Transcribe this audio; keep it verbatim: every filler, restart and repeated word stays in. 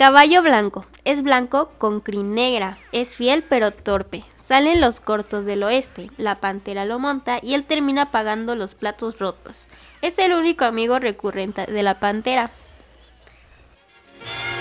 Caballo blanco. Es blanco con crin negra. Es fiel pero torpe. Sale en los cortos del oeste. La pantera lo monta y él termina pagando los platos rotos. Es el único amigo recurrente de la pantera.